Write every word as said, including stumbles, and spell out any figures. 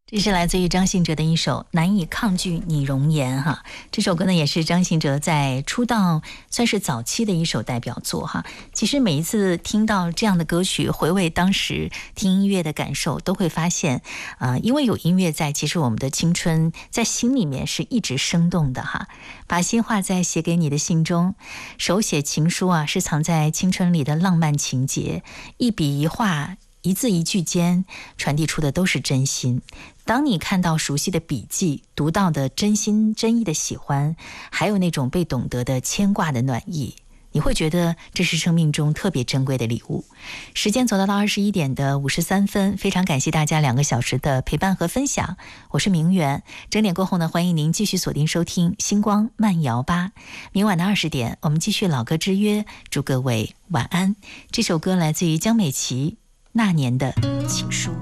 这是来自于张信哲的一首《难以抗拒你容颜》哈，这首歌呢也是张信哲在出道算是早期的一首代表作哈。其实每一次听到这样的歌曲，回味当时听音乐的感受，都会发现，呃，因为有音乐在，其实我们的青春在心里面是一直生动的哈。把心画在写给你的信中，手写情书啊，是藏在青春里的浪漫情节，一笔一画，一字一句间传递出的都是真心。当你看到熟悉的笔记，读到的真心真意的喜欢，还有那种被懂得的牵挂的暖意，你会觉得这是生命中特别珍贵的礼物。时间走到了二十一点的五十三分，非常感谢大家两个小时的陪伴和分享，我是明媛。整点过后呢，欢迎您继续锁定收听星光慢摇吧。明晚的二十点，我们继续老歌之约，祝各位晚安。这首歌来自于江美琪那年的情书。